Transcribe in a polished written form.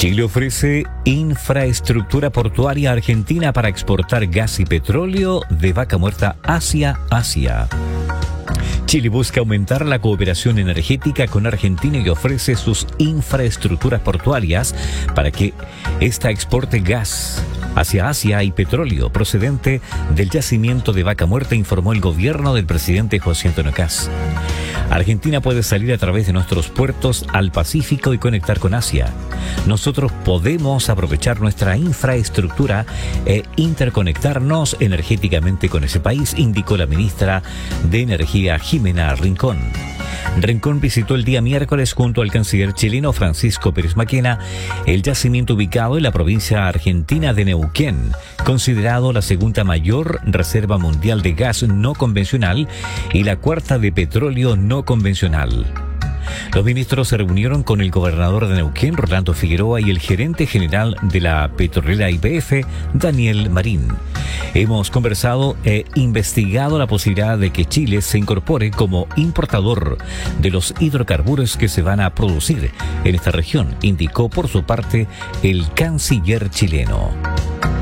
Chile ofrece infraestructura portuaria a Argentina para exportar gas y petróleo de Vaca Muerta hacia Asia. Chile busca aumentar la cooperación energética con Argentina y ofrece sus infraestructuras portuarias para que ésta exporte gas hacia Asia y petróleo procedente del yacimiento de Vaca Muerta, informó el gobierno del presidente José Antonio Kast. Argentina puede salir a través de nuestros puertos al Pacífico y conectar con Asia. Nosotros podemos aprovechar nuestra infraestructura e interconectarnos energéticamente con ese país, indicó la ministra de Energía, Jimena Rincón. Rincón visitó el día miércoles junto al canciller chileno Francisco Pérez Maquena el yacimiento ubicado en la provincia argentina de Neuquén, considerado la segunda mayor reserva mundial de gas no convencional y la cuarta de petróleo no convencional. Los ministros se reunieron con el gobernador de Neuquén, Rolando Figueroa, y el gerente general de la petrolera YPF, Daniel Marín. Hemos conversado e investigado la posibilidad de que Chile se incorpore como importador de los hidrocarburos que se van a producir en esta región, indicó por su parte el canciller chileno.